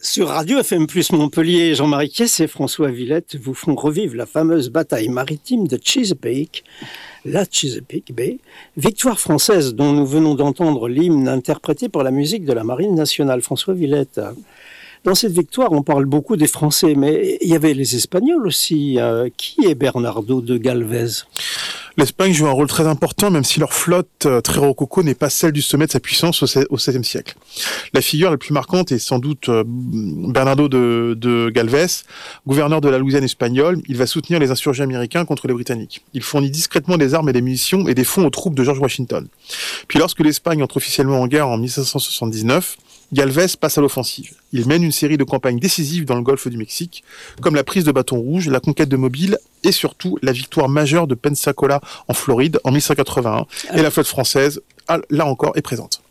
Sur Radio FM Plus Montpellier, Jean-Marie Kiess et François Villette vous font revivre la fameuse bataille maritime de Chesapeake, la Chesapeake Bay, victoire française dont nous venons d'entendre l'hymne interprété par la musique de la Marine nationale. François Villette, dans cette victoire, on parle beaucoup des Français, mais il y avait les Espagnols aussi. Qui est Bernardo de Galvez ? L'Espagne joue un rôle très important, même si leur flotte très rococo n'est pas celle du sommet de sa puissance au XVIe siècle. La figure la plus marquante est sans doute Bernardo de Galvez, gouverneur de la Louisiane espagnole. Il va soutenir les insurgés américains contre les Britanniques. Il fournit discrètement des armes et des munitions et des fonds aux troupes de George Washington. Puis lorsque l'Espagne entre officiellement en guerre en 1779, Galvez passe à l'offensive. Il mène une série de campagnes décisives dans le golfe du Mexique, comme la prise de Bâton Rouge, la conquête de Mobile et surtout la victoire majeure de Pensacola en Floride en 1181. Et la flotte française, là encore, est présente.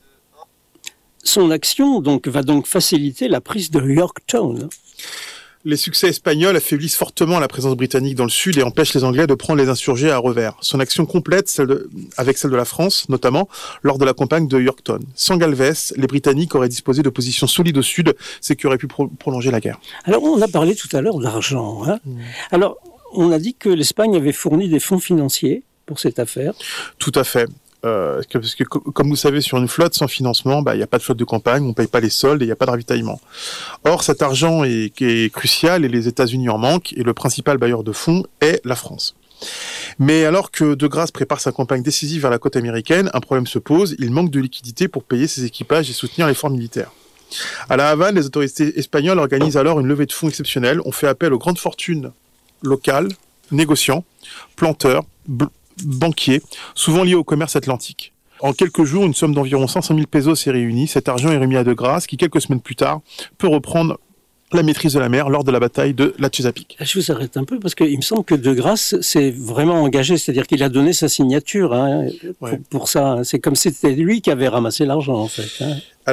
Son action va donc faciliter la prise de Yorktown. Les succès espagnols affaiblissent fortement la présence britannique dans le sud et empêchent les Anglais de prendre les insurgés à revers. Son action complète avec celle de la France, notamment lors de la campagne de Yorktown. Sans Galvez, les Britanniques auraient disposé de positions solides au sud, ce qui aurait pu prolonger la guerre. Alors, on a parlé tout à l'heure d'argent. Alors, on a dit que l'Espagne avait fourni des fonds financiers pour cette affaire. Tout à fait. Parce que comme vous savez, sur une flotte sans financement, il n'y a pas de flotte de campagne, on ne paye pas les soldes et il n'y a pas de ravitaillement. Or, cet argent est crucial et les États-Unis en manquent et le principal bailleur de fonds est la France. Mais alors que De Grasse prépare sa campagne décisive vers la côte américaine, un problème se pose, il manque de liquidités pour payer ses équipages et soutenir l'effort militaire. À La Havane, les autorités espagnoles organisent alors une levée de fonds exceptionnelle. On fait appel aux grandes fortunes locales, négociants, planteurs, banquiers, souvent liés au commerce atlantique. En quelques jours, une somme d'environ 500 000 pesos s'est réunie. Cet argent est remis à De Grasse, qui, quelques semaines plus tard, peut reprendre la maîtrise de la mer lors de la bataille de la Chesapeake. Je vous arrête un peu, parce qu'il me semble que De Grasse s'est vraiment engagé, c'est-à-dire qu'il a donné sa signature pour ça. C'est comme si c'était lui qui avait ramassé l'argent, en fait.